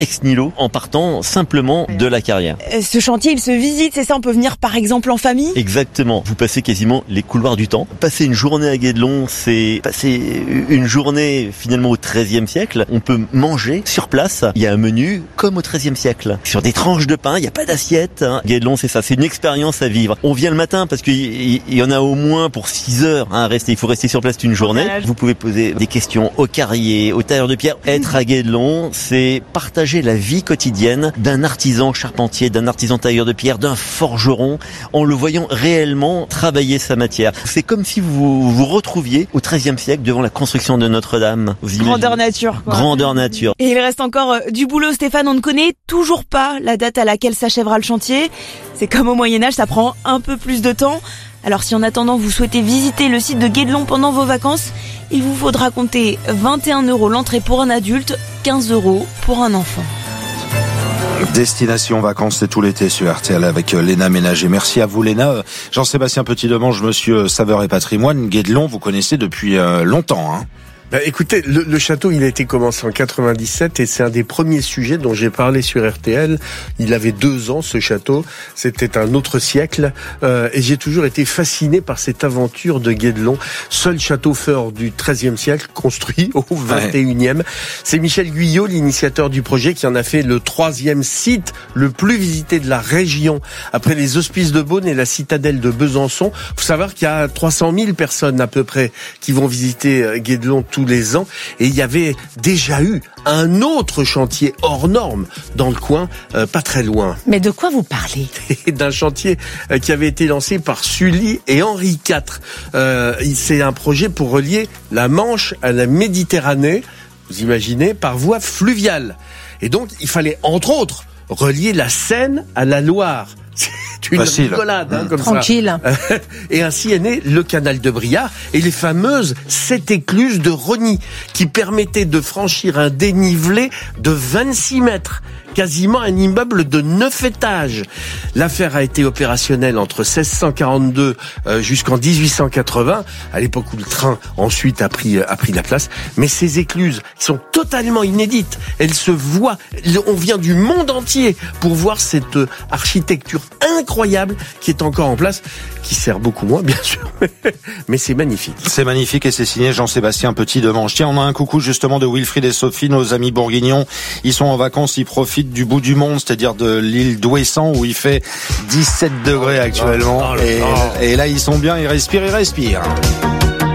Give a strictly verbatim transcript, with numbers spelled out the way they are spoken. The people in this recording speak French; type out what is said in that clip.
ex nihilo en partant simplement de la carrière. Ce chantier, il se visite, c'est ça? On peut venir par exemple en famille? Exactement. Vous passez quasiment les couloirs du temps. Passer une journée à Guédelon, c'est passer une journée finalement au treizième siècle. On peut manger sur place. Il y a un menu comme au treizième siècle. Sur des tranches de pain, il n'y a pas d'assiette. Hein. Guédelon, c'est ça. C'est une expérience à vivre. On vient le matin parce qu'il y, y en a au moins pour six heures hein, à rester. Il faut rester sur place une journée. Vous pouvez poser des questions aux carriers, aux tailleurs de pierre. Être à Guédelon, c'est partager la vie quotidienne d'un artisan charpentier, d'un artisan tailleur de pierre, d'un forgeron, en le voyant réellement travailler sa matière. C'est comme si vous vous retrouviez au treizième siècle devant la construction de Notre-Dame. Grandeur nature, quoi. Grandeur nature. Et il reste encore du boulot, Stéphane. On ne connaît toujours pas la date à laquelle s'achèvera le chantier. C'est comme au Moyen-Âge, ça prend un peu plus de temps. Alors si en attendant vous souhaitez visiter le site de Guédelon pendant vos vacances, il vous faudra compter vingt et un euros l'entrée pour un adulte, quinze euros pour un enfant. Destination vacances, c'est tout l'été sur R T L avec Léna Ménager. Merci à vous Léna. Jean-Sébastien Petit-Demange, monsieur Saveur et Patrimoine, Guédelon, vous connaissez depuis euh, longtemps, hein? Bah, écoutez, le, le château, il a été commencé en quatre-vingt-dix-sept et c'est un des premiers sujets dont j'ai parlé sur R T L. Il avait deux ans, ce château. C'était un autre siècle. Euh, et j'ai toujours été fasciné par cette aventure de Guédelon. Seul château fort du treizième siècle, construit au vingt et unième. Ouais. C'est Michel Guyot, l'initiateur du projet, qui en a fait le troisième site le plus visité de la région. Après les Hospices de Beaune et la citadelle de Besançon. Faut savoir qu'il y a trois cent mille personnes à peu près qui vont visiter Guédelon tous les ans, et il y avait déjà eu un autre chantier hors norme dans le coin, euh, pas très loin. Mais de quoi vous parlez? D'un chantier euh, qui avait été lancé par Sully et Henri quatre. Euh, c'est un projet pour relier la Manche à la Méditerranée, vous imaginez, par voie fluviale. Et donc, il fallait, entre autres, relier la Seine à la Loire. C'est une Facile. rigolade, hein, comme Tranquille. ça. Et ainsi est né le canal de Briare et les fameuses sept écluses de Rosny qui permettaient de franchir un dénivelé de vingt-six mètres. Quasiment un immeuble de neuf étages. L'affaire a été opérationnelle entre seize cent quarante-deux euh, jusqu'en dix-huit cent quatre-vingts, à l'époque où le train ensuite a pris a pris la place. Mais ces écluses sont totalement inédites. Elles se voient. On vient du monde entier pour voir cette architecture incroyable qui est encore en place, qui sert beaucoup moins, bien sûr, mais c'est magnifique. C'est magnifique et c'est signé Jean-Sébastien Petit-Demange. Tiens, on a un coucou justement de Wilfried et Sophie, nos amis bourguignons. Ils sont en vacances, ils profitent du bout du monde, c'est-à-dire de l'île d'Ouessant où il fait dix-sept degrés actuellement. Et, et là, ils sont bien, ils respirent, ils respirent.